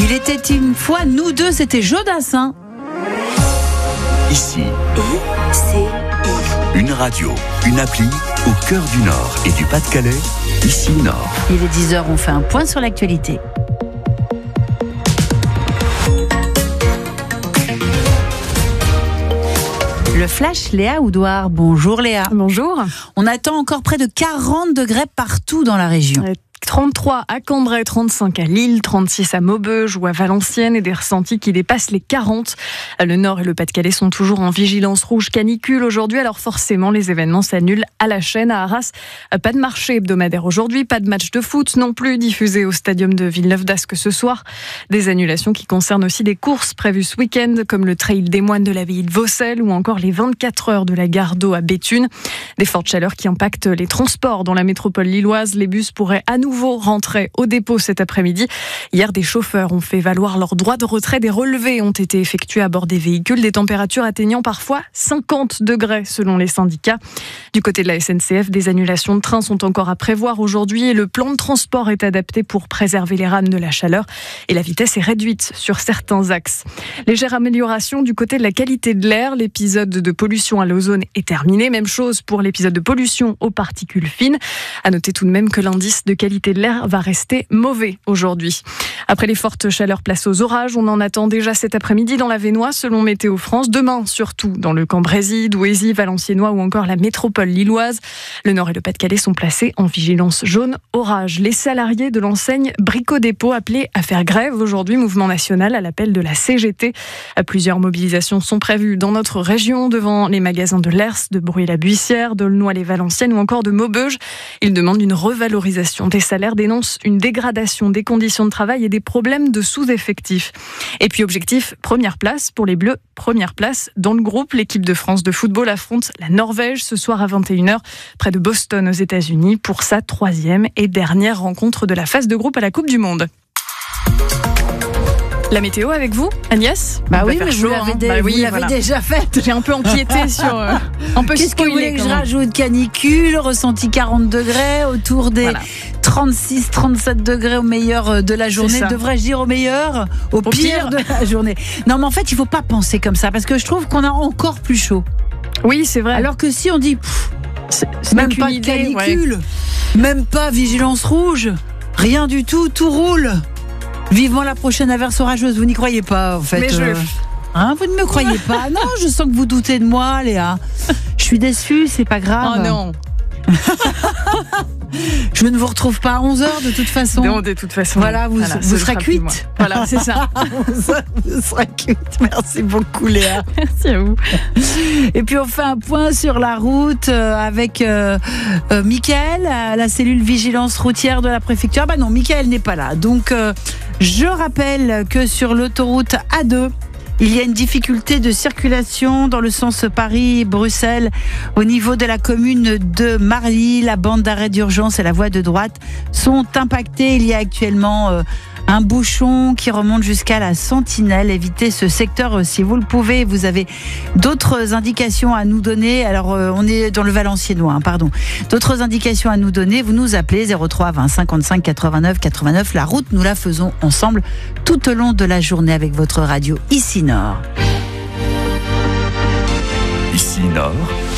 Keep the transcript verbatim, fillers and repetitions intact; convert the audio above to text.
Il était une fois, nous deux, c'était Jodassin. Ici, I C I. une radio, une appli au cœur du Nord et du Pas-de-Calais, ici Nord. Il est dix heures, on fait un point sur l'actualité. Le flash, Léa Oudouard. Bonjour Léa. Bonjour. On attend encore près de quarante degrés partout dans la région. trente-trois à Cambrai, trente-cinq à Lille, trente-six à Maubeuge ou à Valenciennes et des ressentis qui dépassent les quarante. Le Nord et le Pas-de-Calais sont toujours en vigilance rouge canicule aujourd'hui, alors forcément les événements s'annulent à la chaîne. À Arras, pas de marché hebdomadaire aujourd'hui, pas de match de foot non plus diffusé au stadium de Villeneuve-d'Ascq ce soir. Des annulations qui concernent aussi des courses prévues ce week-end comme le trail des moines de l'abbaye de Vaucelles ou encore les vingt-quatre heures de la gare d'eau à Béthune. Des fortes chaleurs qui impactent les transports dans la métropole lilloise. Les bus pourraient à nouveau rentrer au dépôt cet après-midi. Hier, des chauffeurs ont fait valoir leur droit de retrait. Des relevés ont été effectués à bord des véhicules, des températures atteignant parfois cinquante degrés selon les syndicats. Du côté de la S N C F, des annulations de trains sont encore à prévoir aujourd'hui et le plan de transport est adapté pour préserver les rames de la chaleur et la vitesse est réduite sur certains axes. Légère amélioration du côté de la qualité de l'air. L'épisode de pollution à l'ozone est terminé. Même chose pour l'épisode de pollution aux particules fines. À noter tout de même que l'indice de qualité de l'air va rester mauvais aujourd'hui. Après les fortes chaleurs, place aux orages. On en attend déjà cet après-midi dans la Vénois, selon Météo France. Demain, surtout dans le Cambrésis, Douaisis, Valenciennois ou encore la métropole lilloise. Le Nord et le Pas-de-Calais sont placés en vigilance jaune orage. Les salariés de l'enseigne Brico Dépôt appelés à faire grève aujourd'hui, mouvement national à l'appel de la C G T. Plusieurs mobilisations sont prévues dans notre région, devant les magasins de Lers, de Bruy-la-Buissière, d'Aulnoy-les-Valenciennes ou encore de Maubeuge. Ils demandent une revalorisation des salaires, dénoncent une dégradation des conditions de travail et des problèmes de sous-effectifs. Et puis objectif, première place pour les Bleus, première place dans le groupe. L'équipe de France de football affronte la Norvège ce soir à vingt et une heures près de Boston aux États-Unis pour sa troisième et dernière rencontre de la phase de groupe à la Coupe du Monde. La météo avec vous, Agnès? Bah oui, mais vous l'avez, dé- bah oui, vous l'avez voilà. déjà faite. J'ai un peu empiété sur... Euh, un peu Qu'est-ce que vous voulez que je rajoute? Canicule, ressenti quarante degrés, autour des voilà. trente-six trente-sept degrés au meilleur de la journée. Devrais-je dire au meilleur? Au, au pire, pire de la journée. Non, mais en fait, il ne faut pas penser comme ça, parce que je trouve qu'on a encore plus chaud. Oui, c'est vrai. Alors que si on dit, pff, c'est, c'est même pas de canicule, ouais. même pas vigilance rouge, rien du tout, tout roule. Vivement la prochaine averse orageuse, vous n'y croyez pas en fait. Mais je... euh, hein, vous ne me croyez pas. Non, je sens que vous doutez de moi, Léa. Je suis déçue, c'est pas grave. Oh non. Je ne vous retrouve pas à onze heures de toute façon. Non, de toute façon. Voilà, vous, voilà, vous serez cuite. Voilà, c'est ça. Vous serez cuite. Merci beaucoup, Léa. Merci à vous. Et puis, on fait un point sur la route avec euh, euh, Mickaël, à la cellule vigilance routière de la préfecture. Bah non, Mickaël n'est pas là. Donc, euh, je rappelle que sur l'autoroute A deux, il y a une difficulté de circulation dans le sens Paris-Bruxelles au niveau de la commune de Marly. La bande d'arrêt d'urgence et la voie de droite sont impactées. Il y a actuellement euh, un bouchon qui remonte jusqu'à la Sentinelle. Évitez ce secteur si vous le pouvez. Vous avez d'autres indications à nous donner. Alors, euh, on est dans le Valenciennois, hein, pardon. D'autres indications à nous donner. Vous nous appelez zéro trois vingt cinquante-cinq quatre-vingt-neuf quatre-vingt-neuf. La route, nous la faisons ensemble tout au long de la journée avec votre radio Ici Nord. Ici Nord.